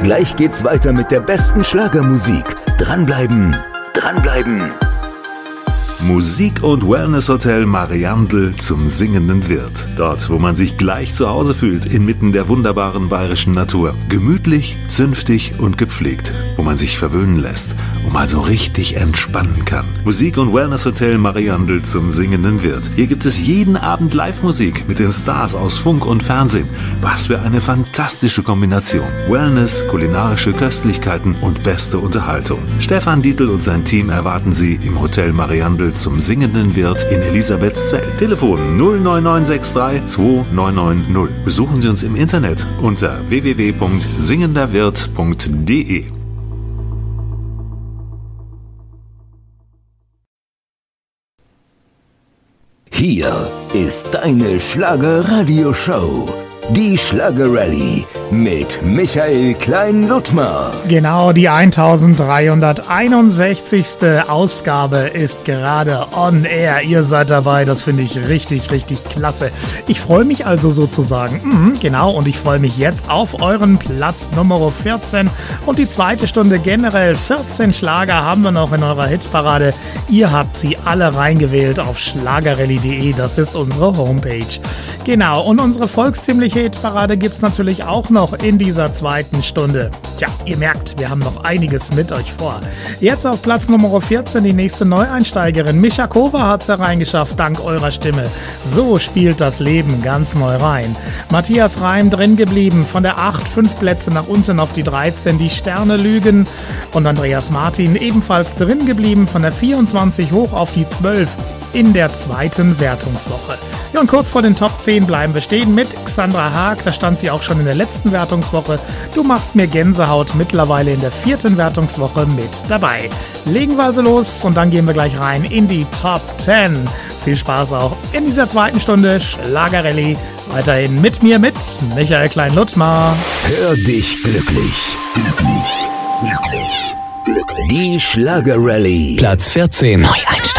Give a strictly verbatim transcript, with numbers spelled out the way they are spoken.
Gleich geht's weiter mit der besten Schlagermusik. Dranbleiben, dranbleiben. Musik- und Wellness-Hotel Mariandel zum singenden Wirt. Dort, wo man sich gleich zu Hause fühlt, inmitten der wunderbaren bayerischen Natur. Gemütlich, zünftig und gepflegt. Wo man sich verwöhnen lässt und mal so richtig entspannen kann. Musik- und Wellness-Hotel Mariandel zum singenden Wirt. Hier gibt es jeden Abend Live-Musik mit den Stars aus Funk und Fernsehen. Was für eine fantastische Kombination. Wellness, kulinarische Köstlichkeiten und beste Unterhaltung. Stefan Dietl und sein Team erwarten Sie im Hotel Mariandel zum singenden Wirt in Elisabethzell. Telefon null neun neun sechs drei zwei neun neun null. Besuchen Sie uns im Internet unter w w w punkt singenderwirt punkt d e. Hier ist deine Schlager-Radio-Show. Die Schlager-Rallye mit Michael Klein-Ludtmer. Genau, die eintausenddreihunderteinundsechzigste Ausgabe ist gerade on air. Ihr seid dabei, das finde ich richtig, richtig klasse. Ich freue mich also sozusagen, mhm, genau, und ich freue mich jetzt auf euren Platz Nummer vierzehn. Und die zweite Stunde generell, vierzehn Schlager haben wir noch in eurer Hitparade. Ihr habt sie alle reingewählt auf schlagerrallye punkt de, das ist unsere Homepage. Genau, und unsere volkstümliche Hitparade gibt es natürlich auch noch in dieser zweiten Stunde. Tja, ihr merkt, wir haben noch einiges mit euch vor. Jetzt auf Platz Nummer vierzehn die nächste Neueinsteigerin. Mischa Kova hat es hereingeschafft, dank eurer Stimme. So spielt das Leben ganz neu rein. Matthias Reim drin geblieben, von der acht, fünf Plätze nach unten auf die dreizehn, die Sterne lügen. Und Andreas Martin ebenfalls drin geblieben, von der vierundzwanzig hoch auf die zwölf in der zweiten Wertungswoche. Ja, und kurz vor den Top zehn bleiben wir stehen mit Xandra Haag. Da stand sie auch schon in der letzten Wertungswoche. Du machst mir Gänsehaut, mittlerweile in der vierten Wertungswoche mit dabei. Legen wir also los und dann gehen wir gleich rein in die Top zehn. Viel Spaß auch in dieser zweiten Stunde Schlager-Rallye. Weiterhin mit mir, mit Michael Klein-Ludtmer. Hör dich glücklich. Glücklich. Glücklich. Die Schlager-Rallye. Platz vierzehn. Neueinsteiger.